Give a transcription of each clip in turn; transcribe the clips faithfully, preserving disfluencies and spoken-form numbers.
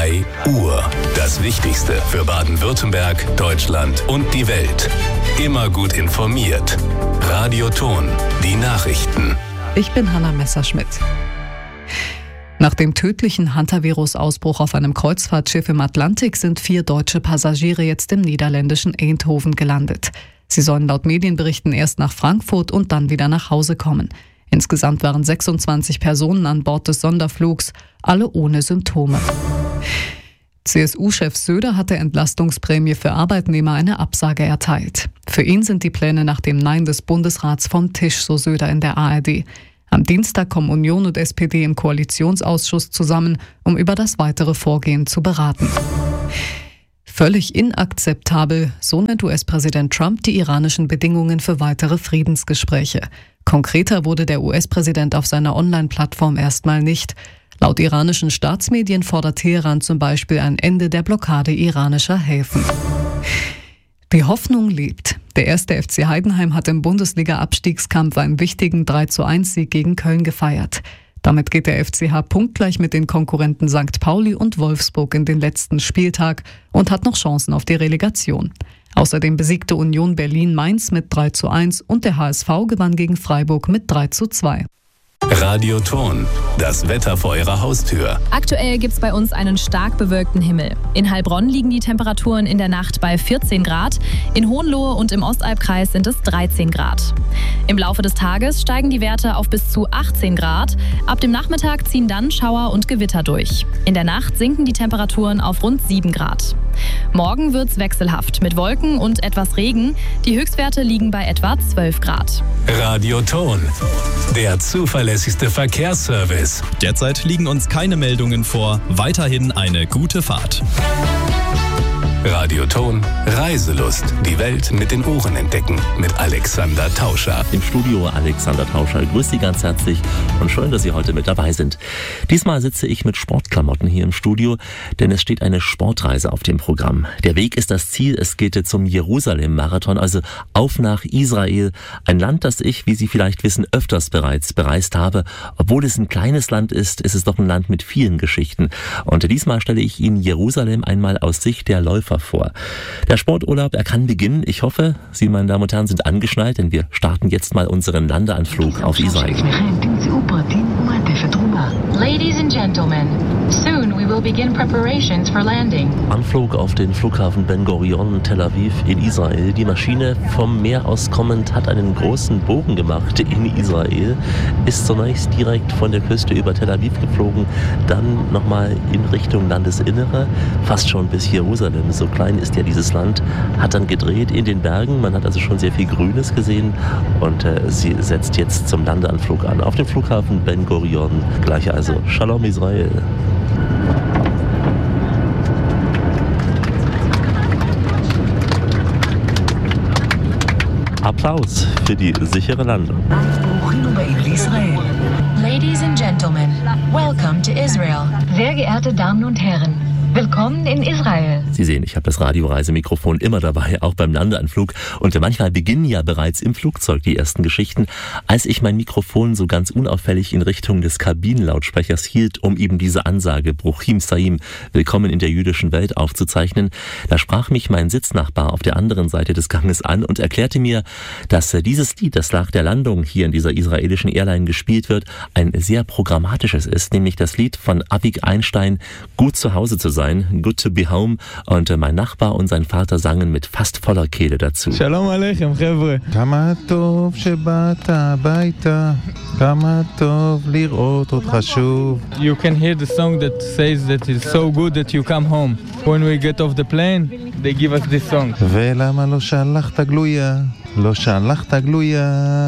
drei Uhr. Das Wichtigste für Baden-Württemberg, Deutschland und die Welt. Immer gut informiert. Radio Ton, die Nachrichten. Ich bin Hanna Messerschmidt. Nach dem tödlichen Hantavirus-Ausbruch auf einem Kreuzfahrtschiff im Atlantik sind vier deutsche Passagiere jetzt im niederländischen Eindhoven gelandet. Sie sollen laut Medienberichten erst nach Frankfurt und dann wieder nach Hause kommen. Insgesamt waren sechsundzwanzig Personen an Bord des Sonderflugs, alle ohne Symptome. C S U-Chef Söder hat der Entlastungsprämie für Arbeitnehmer eine Absage erteilt. Für ihn sind die Pläne nach dem Nein des Bundesrats vom Tisch, so Söder in der A R D. Am Dienstag kommen Union und S P D im Koalitionsausschuss zusammen, um über das weitere Vorgehen zu beraten. Völlig inakzeptabel, so nennt U S-Präsident Trump die iranischen Bedingungen für weitere Friedensgespräche. Konkreter wurde der U S-Präsident auf seiner Online-Plattform erstmal nicht. Laut iranischen Staatsmedien fordert Teheran zum Beispiel ein Ende der Blockade iranischer Häfen. Die Hoffnung lebt. Der erste F C Heidenheim hat im Bundesliga-Abstiegskampf einen wichtigen drei zu eins Sieg gegen Köln gefeiert. Damit geht der F C H punktgleich mit den Konkurrenten Sankt Pauli und Wolfsburg in den letzten Spieltag und hat noch Chancen auf die Relegation. Außerdem besiegte Union Berlin Mainz mit drei zu eins und der H S V gewann gegen Freiburg mit drei zu zwei. Radio Ton, das Wetter vor Ihrer Haustür. Aktuell gibt es bei uns einen stark bewölkten Himmel. In Heilbronn liegen die Temperaturen in der Nacht bei vierzehn Grad. In Hohenlohe und im Ostalbkreis sind es dreizehn Grad. Im Laufe des Tages steigen die Werte auf bis zu achtzehn Grad. Ab dem Nachmittag ziehen dann Schauer und Gewitter durch. In der Nacht sinken die Temperaturen auf rund sieben Grad. Morgen wird's wechselhaft mit Wolken und etwas Regen. Die Höchstwerte liegen bei etwa zwölf Grad. Radio Ton, der zuverlässigste Verkehrsservice. Derzeit liegen uns keine Meldungen vor. Weiterhin eine gute Fahrt. Radio Ton, Reiselust. Die Welt mit den Ohren entdecken. Mit Alexander Tauscher. Im Studio Alexander Tauscher. Grüß Sie ganz herzlich und schön, dass Sie heute mit dabei sind. Diesmal sitze ich mit Sportklamotten hier im Studio, denn es steht eine Sportreise auf dem Programm. Der Weg ist das Ziel. Es geht zum Jerusalem-Marathon, also auf nach Israel. Ein Land, das ich, wie Sie vielleicht wissen, öfters bereits bereist habe. Obwohl es ein kleines Land ist, ist es doch ein Land mit vielen Geschichten. Und diesmal stelle ich Ihnen Jerusalem einmal aus Sicht der Läufer vor. Der Sporturlaub, er kann beginnen. Ich hoffe, Sie, meine Damen und Herren, sind angeschnallt, denn wir starten jetzt mal unseren Landeanflug auf Israel. Ladies and gentlemen, soon we will begin preparations for landing. Anflug auf den Flughafen Ben Gurion, Tel Aviv in Israel. Die Maschine vom Meer aus kommend hat einen großen Bogen gemacht in Israel, ist zunächst direkt von der Küste über Tel Aviv geflogen, dann nochmal in Richtung Landesinnere, fast schon bis Jerusalem. So klein ist ja dieses Land, hat dann gedreht in den Bergen. Man hat also schon sehr viel Grünes gesehen und äh, sie setzt jetzt zum Landeanflug an auf dem Flughafen Ben Gurion. Gleich also Shalom Israel. Applaus für die sichere Landung. Ladies and gentlemen, welcome to Israel. Sehr geehrte Damen und Herren, willkommen in Israel. Sie sehen, ich habe das Radioreisemikrofon immer dabei, auch beim Landeanflug. Und manchmal beginnen ja bereits im Flugzeug die ersten Geschichten. Als ich mein Mikrofon so ganz unauffällig in Richtung des Kabinenlautsprechers hielt, um eben diese Ansage Bruchim Saim, willkommen in der jüdischen Welt aufzuzeichnen, da sprach mich mein Sitznachbar auf der anderen Seite des Ganges an und erklärte mir, dass dieses Lied, das nach der Landung hier in dieser israelischen Airline gespielt wird, ein sehr programmatisches ist, nämlich das Lied von Avik Einstein, Gut zu Hause zu sein, Good to be home. Und äh, mein Nachbar und sein Vater sangen mit fast voller Kehle dazu. Shalom Aleichem, Chevre. Kama tov shebata baita, kama tov lirot otcha shuv. You can hear the song that says that it's so good that you come home. When we get off the plane, they give us this song. ולמה לא שלחת גלויה, לא שלחת גלויה.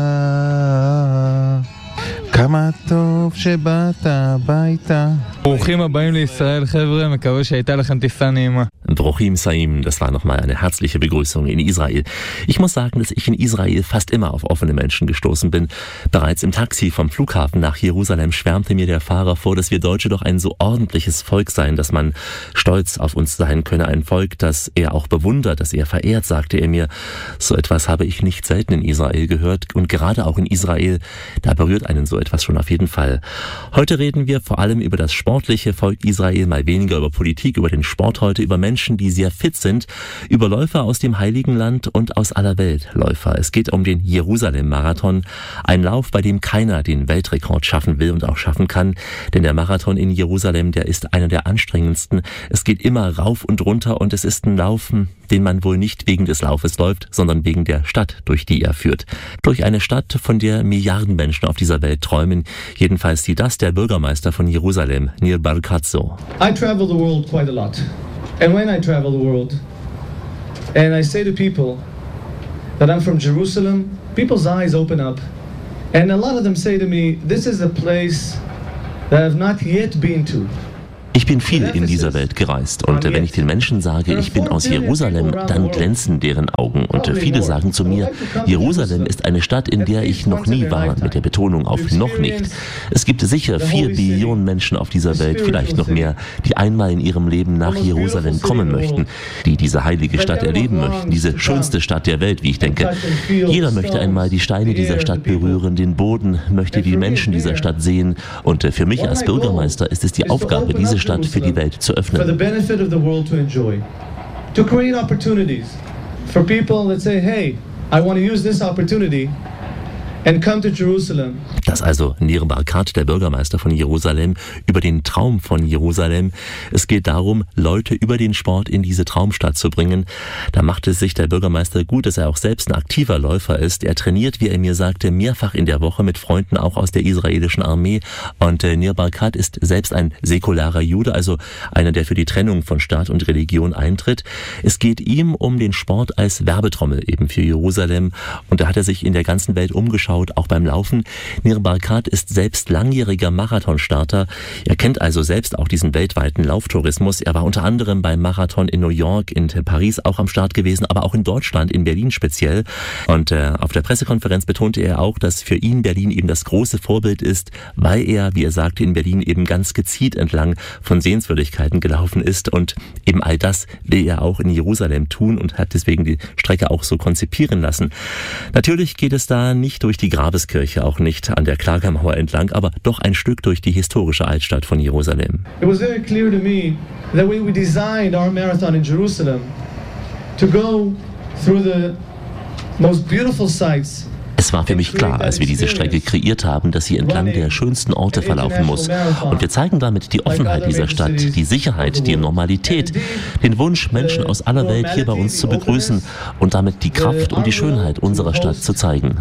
כמה טוב שבאת הביתה. ברוכים הבאים לישראל, חבר'ה, מקווה שהייתה לכם טיסה נעימה. Bruchim Saim, das war nochmal eine herzliche Begrüßung in Israel. Ich muss sagen, dass ich in Israel fast immer auf offene Menschen gestoßen bin. Bereits im Taxi vom Flughafen nach Jerusalem schwärmte mir der Fahrer vor, dass wir Deutsche doch ein so ordentliches Volk seien, dass man stolz auf uns sein könne. Ein Volk, das er auch bewundert, das er verehrt, sagte er mir. So etwas habe ich nicht selten in Israel gehört. Und gerade auch in Israel, da berührt einen so etwas schon auf jeden Fall. Heute reden wir vor allem über das Sport. Sportliche folgt Israel, mal weniger über Politik, über den Sport heute, über Menschen, die sehr fit sind, über Läufer aus dem Heiligen Land und aus aller Welt Läufer. Es geht um den Jerusalem-Marathon, ein Lauf, bei dem keiner den Weltrekord schaffen will und auch schaffen kann, denn der Marathon in Jerusalem, der ist einer der anstrengendsten. Es geht immer rauf und runter und es ist ein Laufen, den man wohl nicht wegen des Laufes läuft, sondern wegen der Stadt, durch die er führt. Durch eine Stadt, von der Milliarden Menschen auf dieser Welt träumen. Jedenfalls sieht das der Bürgermeister von Jerusalem, Nir Barkat, so. I travel the world quite a lot. And when I travel the world, and I say to people that I'm from Jerusalem, people's eyes open up. And a lot of them say to me, this is a place that I've not yet been to. Ich bin viel in dieser Welt gereist und wenn ich den Menschen sage, ich bin aus Jerusalem, dann glänzen deren Augen und viele sagen zu mir, Jerusalem ist eine Stadt, in der ich noch nie war, mit der Betonung auf noch nicht. Es gibt sicher vier Billionen Menschen auf dieser Welt, vielleicht noch mehr, die einmal in ihrem Leben nach Jerusalem kommen möchten, die diese heilige Stadt erleben möchten, diese schönste Stadt der Welt, wie ich denke. Jeder möchte einmal die Steine dieser Stadt berühren, den Boden, möchte die Menschen dieser Stadt sehen und für mich als Bürgermeister ist es die Aufgabe, diese Stadt für die Welt zu öffnen. To create opportunities for people that say, hey, I want to use this opportunity and come to Jerusalem. Das also Nir Barkat, der Bürgermeister von Jerusalem, über den Traum von Jerusalem. Es geht darum, Leute über den Sport in diese Traumstadt zu bringen. Da macht es sich der Bürgermeister gut, dass er auch selbst ein aktiver Läufer ist. Er trainiert, wie er mir sagte, mehrfach in der Woche mit Freunden auch aus der israelischen Armee. Und äh, Nir Barkat ist selbst ein säkularer Jude, also einer, der für die Trennung von Staat und Religion eintritt. Es geht ihm um den Sport als Werbetrommel eben für Jerusalem. Und da hat er sich in der ganzen Welt umgeschaut, auch beim Laufen. Nir Barkat ist selbst langjähriger Marathonstarter. Er kennt also selbst auch diesen weltweiten Lauftourismus. Er war unter anderem beim Marathon in New York, in Paris auch am Start gewesen, aber auch in Deutschland, in Berlin speziell. Und äh, auf der Pressekonferenz betonte er auch, dass für ihn Berlin eben das große Vorbild ist, weil er, wie er sagte, in Berlin eben ganz gezielt entlang von Sehenswürdigkeiten gelaufen ist. Und eben all das will er auch in Jerusalem tun und hat deswegen die Strecke auch so konzipieren lassen. Natürlich geht es da nicht durch die Grabeskirche, auch nicht an der Klagemauer entlang, aber doch ein Stück durch die historische Altstadt von Jerusalem. It was very clear to me that when we designed our marathon in Jerusalem to go through the most beautiful sites. Es war für mich klar, als wir diese Strecke kreiert haben, dass sie entlang der schönsten Orte verlaufen muss. Und wir zeigen damit die Offenheit dieser Stadt, die Sicherheit, die Normalität, den Wunsch, Menschen aus aller Welt hier bei uns zu begrüßen und damit die Kraft und die Schönheit unserer Stadt zu zeigen.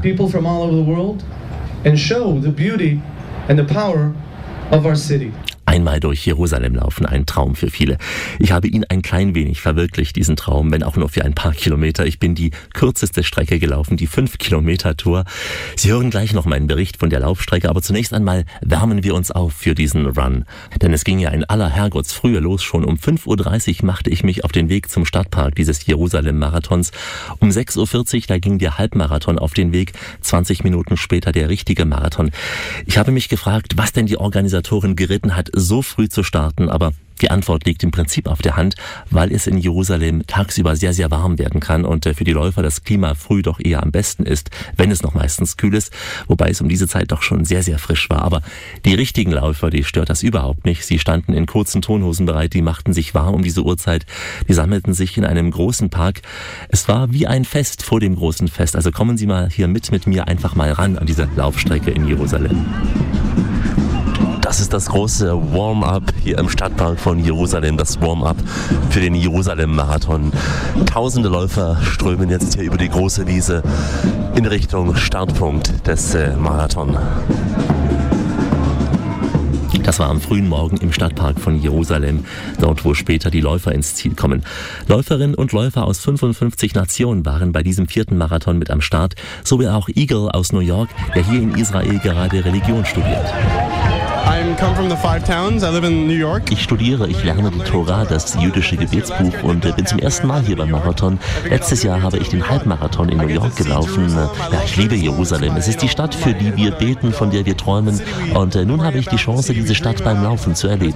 Einmal durch Jerusalem laufen, ein Traum für viele. Ich habe ihn ein klein wenig verwirklicht, diesen Traum, wenn auch nur für ein paar Kilometer. Ich bin die kürzeste Strecke gelaufen, die fünf Kilometer Tour. Sie hören gleich noch meinen Bericht von der Laufstrecke, aber zunächst einmal wärmen wir uns auf für diesen Run. Denn es ging ja in aller Herrgottsfrühe los. Schon um fünf Uhr dreißig machte ich mich auf den Weg zum Stadtpark dieses Jerusalem-Marathons. Um sechs Uhr vierzig, da ging der Halbmarathon auf den Weg. zwanzig Minuten später der richtige Marathon. Ich habe mich gefragt, was denn die Organisatorin geritten hat, so früh zu starten, aber die Antwort liegt im Prinzip auf der Hand, weil es in Jerusalem tagsüber sehr, sehr warm werden kann und für die Läufer das Klima früh doch eher am besten ist, wenn es noch meistens kühl ist, wobei es um diese Zeit doch schon sehr, sehr frisch war. Aber die richtigen Läufer, die stört das überhaupt nicht. Sie standen in kurzen Tonhosen bereit, die machten sich warm um diese Uhrzeit, die sammelten sich in einem großen Park. Es war wie ein Fest vor dem großen Fest. Also kommen Sie mal hier mit mit mir einfach mal ran an diese Laufstrecke in Jerusalem. Das ist das große Warm-up hier im Stadtpark von Jerusalem, das Warm-up für den Jerusalem-Marathon. Tausende Läufer strömen jetzt hier über die große Wiese in Richtung Startpunkt des äh, Marathon. Das war am frühen Morgen im Stadtpark von Jerusalem, dort wo später die Läufer ins Ziel kommen. Läuferinnen und Läufer aus fünfundfünfzig Nationen waren bei diesem vierten Marathon mit am Start, sowie auch Eagle aus New York, der hier in Israel gerade Religion studiert. Ich studiere, ich lerne die Tora, das jüdische Gebetsbuch, und bin zum ersten Mal hier beim Marathon. Letztes Jahr habe ich den Halbmarathon in New York gelaufen. Ja, ich liebe Jerusalem. Es ist die Stadt, für die wir beten, von der wir träumen. Und äh, nun habe ich die Chance, diese Stadt beim Laufen zu erleben.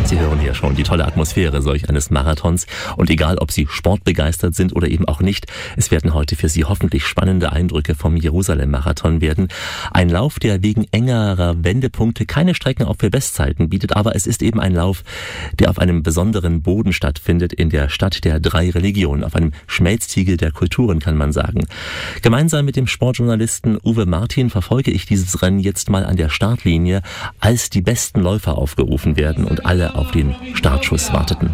Sie hören ja schon die tolle Atmosphäre solch eines Marathons. Und egal, ob Sie sportbegeistert sind oder eben auch nicht, es werden heute für Sie hoffentlich spannende Eindrücke vom Jerusalem-Marathon werden. Ein Lauf, der wegen engerer Wendepunkte keine Strecken auch für Bestzeiten bietet, aber es ist eben ein Lauf, der auf einem besonderen Boden stattfindet, in der Stadt der drei Religionen, auf einem Schmelztiegel der Kulturen, kann man sagen. Gemeinsam mit dem Sportjournalisten Uwe Martin verfolge ich dieses Rennen jetzt mal an der Startlinie, als die besten Läufer aufgerufen werden und alle auf den Startschuss warteten.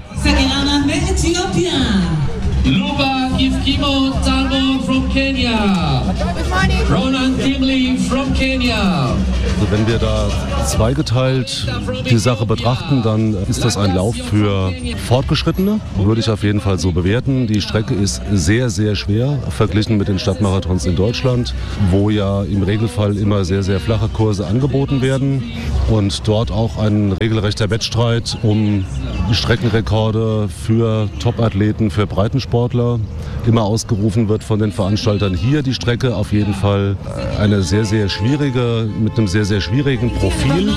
Luba Gifkimo Talbo from Kenya. Ronan Kimley from Kenya. Also wenn wir da zweigeteilt die Sache betrachten, dann ist das ein Lauf für Fortgeschrittene, würde ich auf jeden Fall so bewerten. Die Strecke ist sehr, sehr schwer, verglichen mit den Stadtmarathons in Deutschland, wo ja im Regelfall immer sehr, sehr flache Kurse angeboten werden und dort auch ein regelrechter Wettstreit um Streckenrekorde für Topathleten, für Breitensportler immer ausgerufen wird von den Veranstaltern. Hier die Strecke auf jeden Fall eine sehr, sehr schwierige, mit einem sehr, sehr schwierigen Profil.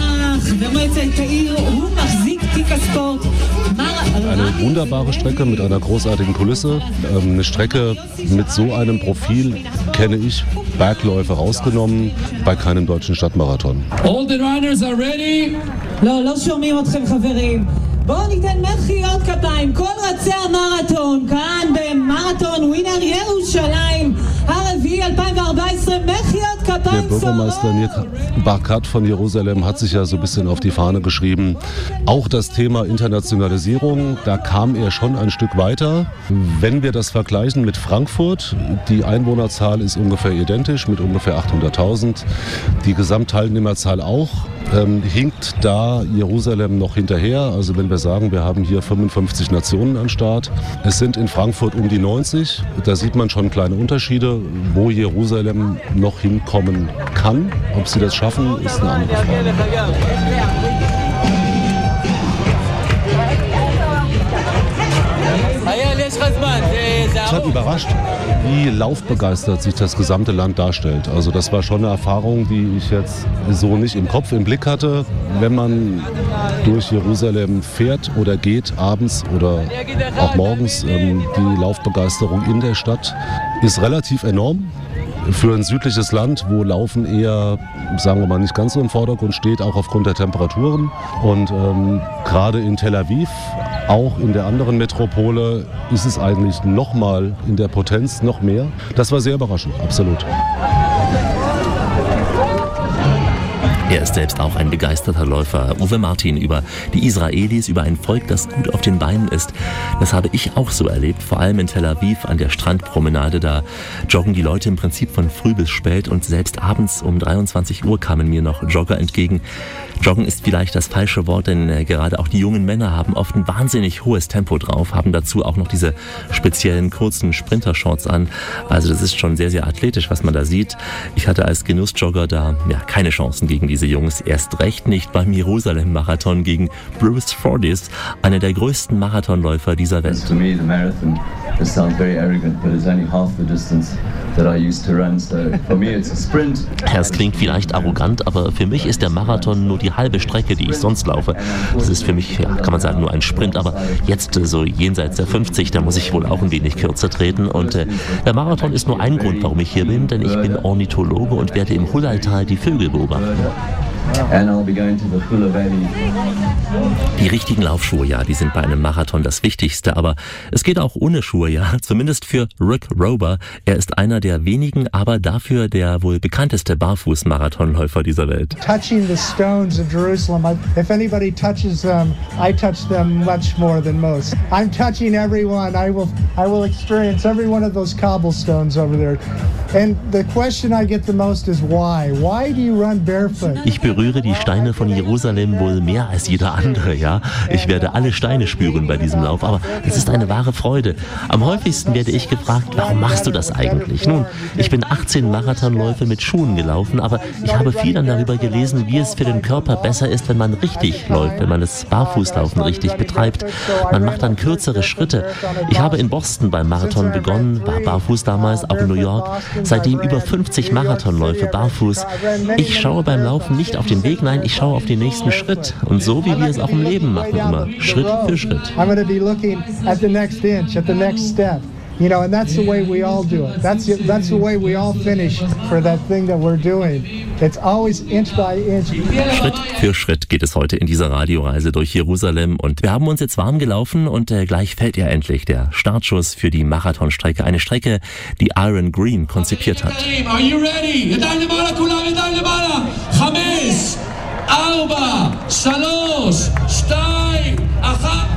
Eine wunderbare Strecke mit einer großartigen Kulisse. Eine Strecke mit so einem Profil kenne ich, Bergläufe rausgenommen, bei keinem deutschen Stadtmarathon. All the runners are ready. לא, לא שומעים אתכם חברים. בואו ניתן מחיאות כפיים, כל רצי המרתון, כאן במרתון ווינר ירושלים, הרביעי אלפיים וארבע עשרה, מחיאות כפיים. Der Bürgermeister Nir Barkat von Jerusalem hat sich ja so ein bisschen auf die Fahne geschrieben. Auch das Thema Internationalisierung, da kam er schon ein Stück weiter. Wenn wir das vergleichen mit Frankfurt, die Einwohnerzahl ist ungefähr identisch mit ungefähr achthunderttausend, die Gesamtteilnehmerzahl auch. Ähm, hinkt da Jerusalem noch hinterher. Also wenn wir sagen, wir haben hier fünfundfünfzig Nationen an Start. Es sind in Frankfurt um die neunzig. Da sieht man schon kleine Unterschiede. Wo Jerusalem noch hinkommen kann, ob sie das schaffen, ist eine andere Frage. Ich habe überrascht, wie laufbegeistert sich das gesamte Land darstellt. Also das war schon eine Erfahrung, die ich jetzt so nicht im Kopf, im Blick hatte. Wenn man durch Jerusalem fährt oder geht, abends oder auch morgens, ähm, die Laufbegeisterung in der Stadt ist relativ enorm. Für ein südliches Land, wo Laufen eher, sagen wir mal, nicht ganz so im Vordergrund steht, auch aufgrund der Temperaturen. Und ähm, gerade in Tel Aviv, auch in der anderen Metropole, ist es eigentlich noch mal in der Potenz noch mehr. Das war sehr überraschend, absolut. Er ist selbst auch ein begeisterter Läufer. Uwe Martin über die Israelis, über ein Volk, das gut auf den Beinen ist. Das habe ich auch so erlebt, vor allem in Tel Aviv an der Strandpromenade. Da joggen die Leute im Prinzip von früh bis spät und selbst abends um dreiundzwanzig Uhr kamen mir noch Jogger entgegen. Joggen ist vielleicht das falsche Wort, denn äh, gerade auch die jungen Männer haben oft ein wahnsinnig hohes Tempo drauf, haben dazu auch noch diese speziellen kurzen Sprintershorts an. Also das ist schon sehr, sehr athletisch, was man da sieht. Ich hatte als Genussjogger da ja keine Chancen gegen diese Jungs, erst recht nicht beim Jerusalem-Marathon gegen Bruce Fordyce, einer der größten Marathonläufer dieser Welt. To me, the marathon, it sounds very arrogant, but it's only half the distance that I used to run. So for me, it's a sprint. Es klingt vielleicht arrogant, aber für mich ist der Marathon nur die halbe Strecke, die ich sonst laufe. Das ist für mich, ja, kann man sagen, nur ein Sprint, aber jetzt so jenseits der fünfzig, da muss ich wohl auch ein wenig kürzer treten. Und äh, der Marathon ist nur ein Grund, warum ich hier bin, denn ich bin Ornithologe und werde im Hullaltal die Vögel beobachten. And I'll be going to the Hula Valley. Die richtigen Laufschuhe, ja, die sind bei einem Marathon das Wichtigste, aber es geht auch ohne Schuhe, ja, zumindest für Rick Rober. Er ist einer der wenigen, aber dafür der wohl bekannteste Barfuß-Marathonläufer dieser Welt. Touching the stones of Jerusalem, if anybody touches them, I touch them much more than most. I'm touching everyone. I will, I will experience every one of those cobblestones over there. And the question I get the most is why? Why do you run barefoot? Ich berühre die Steine von Jerusalem wohl mehr als jeder andere, ja. Ich werde alle Steine spüren bei diesem Lauf, aber es ist eine wahre Freude. Am häufigsten werde ich gefragt, warum machst du das eigentlich? Nun, ich bin achtzehn Marathonläufe mit Schuhen gelaufen, aber ich habe viel dann darüber gelesen, wie es für den Körper besser ist, wenn man richtig läuft, wenn man das Barfußlaufen richtig betreibt. Man macht dann kürzere Schritte. Ich habe in Boston beim Marathon begonnen, war barfuß damals, auch in New York. Seitdem über fünfzig Marathonläufe barfuß. Ich schaue beim Laufen nicht auf den Weg, nein, ich schaue auf den nächsten Schritt. Und so wie wir es auch im Leben machen, immer Schritt für Schritt. I'm going to be looking at the next inch, at the next step. You know, and that's the way we all do it. That's the, that's the way we all finish for that thing that we're doing. It's always inch by inch. Schritt für Schritt geht es heute in dieser Radioreise durch Jerusalem und wir haben uns jetzt warm gelaufen und äh, gleich fällt ja endlich der Startschuss für die Marathonstrecke. Eine Strecke, die Aaron Green konzipiert hat. Are you ready? ידיים למעלה, כולם ידיים למעלה. חמש, ארבע, שלוש, שתיים, אחת.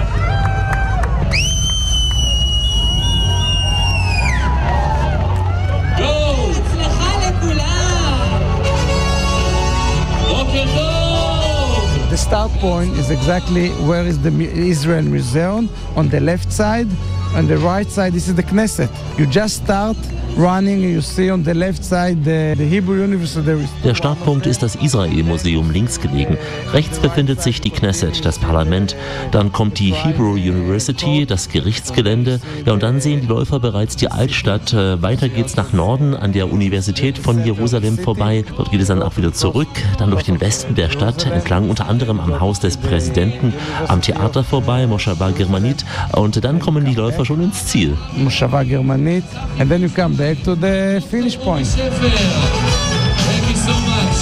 The start point is exactly where is the Israel Museum on the left side. On the right side, this is the Knesset. You just start running, you see on the left side the, the Hebrew University. Der Startpunkt ist das Israel-Museum links gelegen. Rechts befindet sich die Knesset, das Parlament. Dann kommt die Hebrew University, das Gerichtsgelände. Ja, und dann sehen die Läufer bereits die Altstadt. Weiter geht's nach Norden an der Universität von Jerusalem vorbei. Dort geht es dann auch wieder zurück, dann durch den Westen der Stadt, entlang unter anderem am Haus des Präsidenten, am Theater vorbei, Moshava Germanit. Und dann kommen die Läufer schon ins Ziel. Moshava Germanit, and then you come back to the finish point. Thank you so much.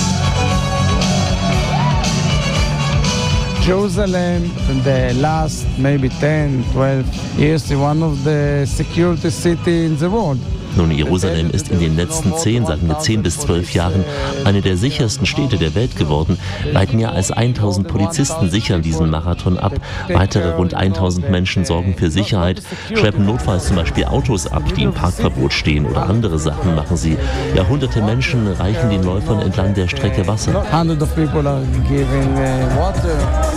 Jerusalem, in the last maybe ten, twelve years, is one of the security cities in the world. Nun, Jerusalem ist in den letzten zehn, sagen wir zehn bis zwölf Jahren eine der sichersten Städte der Welt geworden. Weit mehr als tausend Polizisten sichern diesen Marathon ab. Weitere rund tausend Menschen sorgen für Sicherheit, schleppen notfalls zum Beispiel Autos ab, die im Parkverbot stehen oder andere Sachen machen sie. Ja, hunderte Menschen reichen den Läufern entlang der Strecke Wasser. Hundreds of people are giving uh, water.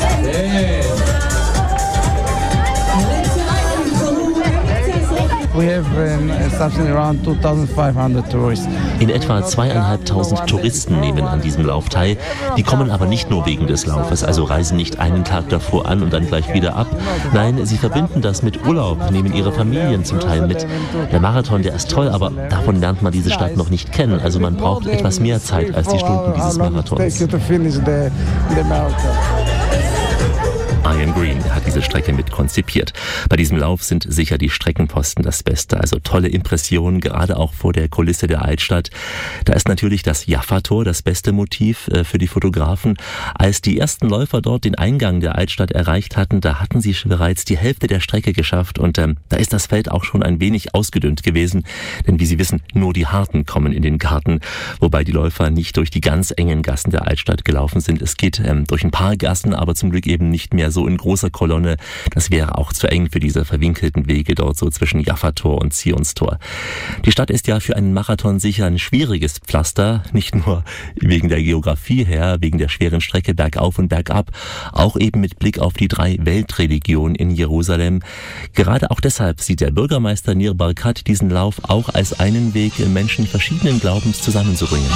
We have uh, something around two thousand five hundred tourists. In etwa zweieinhalbtausend Touristen nehmen an diesem Lauf teil. Die kommen aber nicht nur wegen des Laufes, also reisen nicht einen Tag davor an und dann gleich wieder ab. Nein, sie verbinden das mit Urlaub, nehmen ihre Familien zum Teil mit. Der Marathon, der ist toll, aber davon lernt man diese Stadt noch nicht kennen. Also man braucht etwas mehr Zeit als die Stunden dieses Marathons. Aaron Green hat diese Strecke mit konzipiert. Bei diesem Lauf sind sicher die Streckenposten das Beste. Also tolle Impressionen, gerade auch vor der Kulisse der Altstadt. Da ist natürlich das Jaffa-Tor das beste Motiv äh, für die Fotografen. Als die ersten Läufer dort den Eingang der Altstadt erreicht hatten, da hatten sie schon bereits die Hälfte der Strecke geschafft. Und ähm, da ist das Feld auch schon ein wenig ausgedünnt gewesen. Denn wie Sie wissen, nur die Harten kommen in den Garten. Wobei die Läufer nicht durch die ganz engen Gassen der Altstadt gelaufen sind. Es geht ähm, durch ein paar Gassen, aber zum Glück eben nicht mehr so in großer Kolonne. Das wäre auch zu eng für diese verwinkelten Wege dort so zwischen Jaffa-Tor und Zionstor. Die Stadt ist ja für einen Marathon sicher ein schwieriges Pflaster, nicht nur wegen der Geografie her, wegen der schweren Strecke bergauf und bergab, auch eben mit Blick auf die drei Weltreligionen in Jerusalem. Gerade auch deshalb sieht der Bürgermeister Nir Barkat diesen Lauf auch als einen Weg, Menschen verschiedenen Glaubens zusammenzubringen.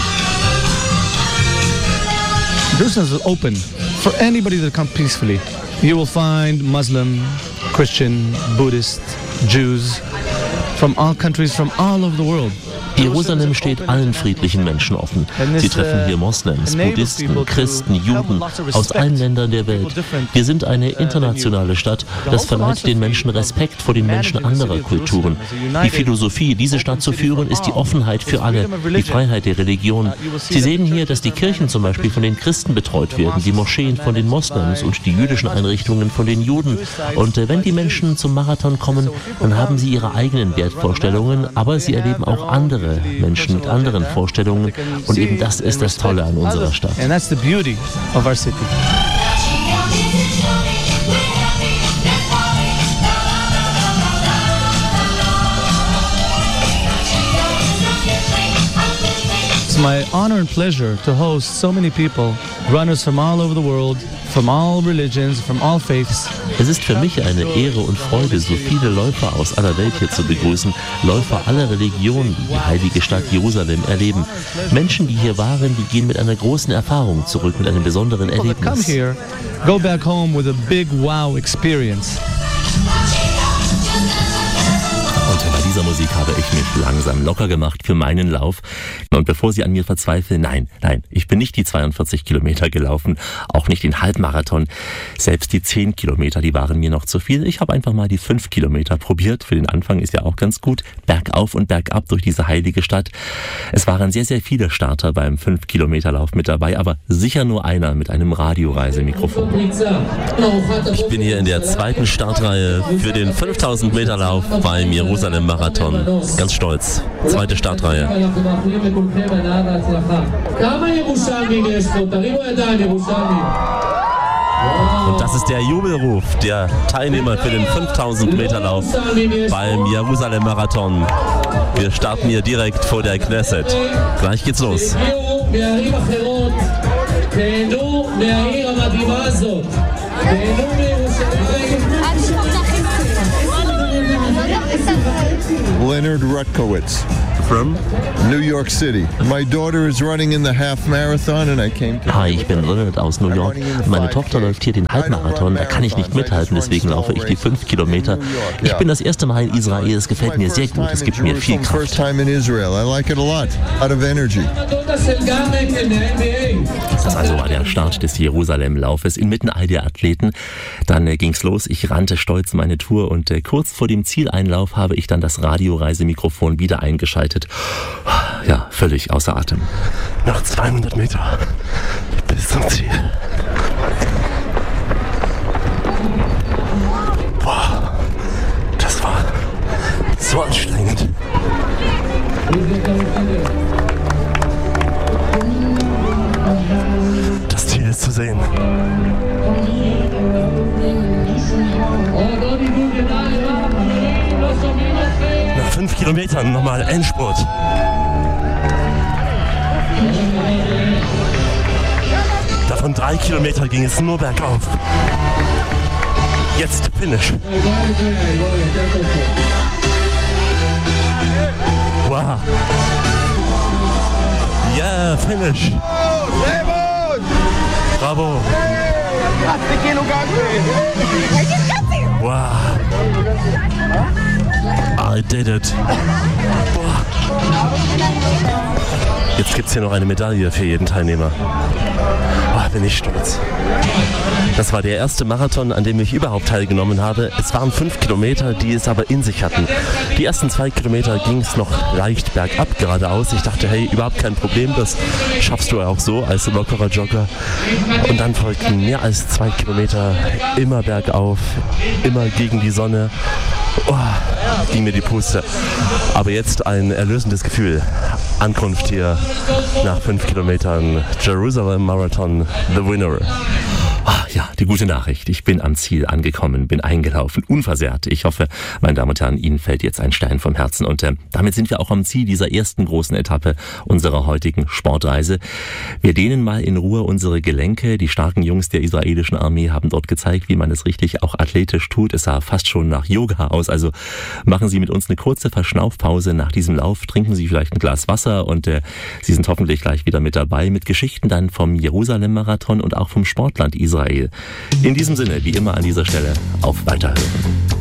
Jerusalem is open for anybody that comes peacefully. You will find Muslim, Christian, Buddhist, Jews from all countries, from all over the world. Jerusalem steht allen friedlichen Menschen offen. Sie treffen hier Moslems, Buddhisten, Christen, Juden aus allen Ländern der Welt. Wir sind eine internationale Stadt. Das verleiht den Menschen Respekt vor den Menschen anderer Kulturen. Die Philosophie, diese Stadt zu führen, ist die Offenheit für alle, die Freiheit der Religion. Sie sehen hier, dass die Kirchen zum Beispiel von den Christen betreut werden, die Moscheen von den Moslems und die jüdischen Einrichtungen von den Juden. Und wenn die Menschen zum Marathon kommen, dann haben sie ihre eigenen Wertvorstellungen, aber sie erleben auch andere Menschen mit anderen Vorstellungen und eben das ist das Tolle an unserer Stadt. And that's the beauty of our city. It's my honor and pleasure to host so many people, runners from all over the world, from all religions, from all faiths. Es ist für mich eine Ehre und Freude, so viele Läufer aus aller Welt hier zu begrüßen. Läufer aller Religionen, die die heilige Stadt Jerusalem erleben. Menschen, die hier waren, die gehen mit einer großen Erfahrung zurück, mit einem besonderen Erlebnis. Come here, go back home with a big wow experience. Und bei dieser dieser Musik habe ich mich langsam locker gemacht für meinen Lauf. Und bevor Sie an mir verzweifeln, nein, nein, ich bin nicht die zweiundvierzig Kilometer gelaufen, auch nicht den Halbmarathon. Selbst die zehn Kilometer, die waren mir noch zu viel. Ich habe einfach mal die fünf Kilometer probiert. Für den Anfang ist ja auch ganz gut. Bergauf und bergab durch diese heilige Stadt. Es waren sehr, sehr viele Starter beim fünf Kilometer Lauf mit dabei, aber sicher nur einer mit einem Radioreisemikrofon. Ich bin hier in der zweiten Startreihe für den fünftausend Meter Lauf beim Jerusalem Marathon. Ganz stolz. Zweite Startreihe. Und das ist der Jubelruf der Teilnehmer für den fünftausend Meter Lauf beim Jerusalem Marathon. Wir starten hier direkt vor der Knesset. Gleich geht's los. Leonard Rutkowitz. From? New York City. My daughter is running in the half marathon and I came to... Hi, ich bin Leonard aus New York. Meine Tochter läuft hier den Halbmarathon, da kann ich nicht mithalten, deswegen laufe ich die fünf Kilometer. Ich bin das erste Mal in Israel, es gefällt mir sehr gut, es gibt mir viel Kraft. First time in Israel. I like it a lot. Out of energy. Das also war der Start des Jerusalem-Laufes inmitten all der Athleten. Dann äh, ging's los, ich rannte stolz meine Tour und äh, kurz vor dem Zieleinlauf habe ich dann das Radioreisemikrofon wieder eingeschaltet. Ja, völlig außer Atem. Noch zweihundert Meter bis zum Ziel. Boah, das war so anstrengend. Das Ziel ist zu sehen. Nach fünf Kilometern nochmal Endspurt. Davon drei Kilometer ging es nur bergauf. Jetzt Finish. Wow. Yeah, Finish. Bravo. Wow. I did it. Boah. Jetzt gibt's hier noch eine Medaille für jeden Teilnehmer. Oh, bin ich stolz. Das war der erste Marathon, an dem ich überhaupt teilgenommen habe. Es waren fünf Kilometer, die es aber in sich hatten. Die ersten zwei Kilometer ging es noch leicht bergab geradeaus. Ich dachte, hey, überhaupt kein Problem, das schaffst du auch so als lockerer Jogger. Und dann folgten mehr als zwei Kilometer immer bergauf, immer gegen die Sonne. Oh, ging mir die Puste. Aber jetzt ein erlösendes Gefühl. Ankunft hier nach fünf Kilometern. Jerusalem Marathon, the winner. Ah, ja, die gute Nachricht. Ich bin am Ziel angekommen, bin eingelaufen, unversehrt. Ich hoffe, meine Damen und Herren, Ihnen fällt jetzt ein Stein vom Herzen. Und äh, damit sind wir auch am Ziel dieser ersten großen Etappe unserer heutigen Sportreise. Wir dehnen mal in Ruhe unsere Gelenke. Die starken Jungs der israelischen Armee haben dort gezeigt, wie man es richtig auch athletisch tut. Es sah fast schon nach Yoga aus. Also machen Sie mit uns eine kurze Verschnaufpause nach diesem Lauf. Trinken Sie vielleicht ein Glas Wasser und äh, Sie sind hoffentlich gleich wieder mit dabei mit Geschichten dann vom Jerusalem-Marathon und auch vom Sportland Israel. In diesem Sinne, wie immer an dieser Stelle, auf Weiterhören.